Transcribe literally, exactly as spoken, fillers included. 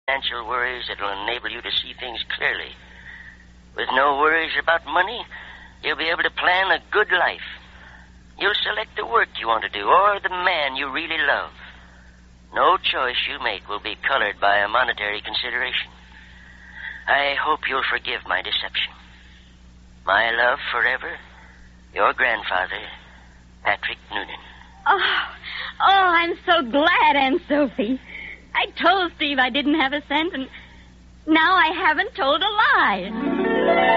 financial worries that will enable you to see things clearly. With no worries about money, you'll be able to plan a good life. You'll select the work you want to do or the man you really love. No choice you make will be colored by a monetary consideration. I hope you'll forgive my deception. My love forever, your grandfather, Patrick Noonan. Oh, oh, I'm so glad, Aunt Sophie. I told Steve I didn't have a cent, and now I haven't told a lie.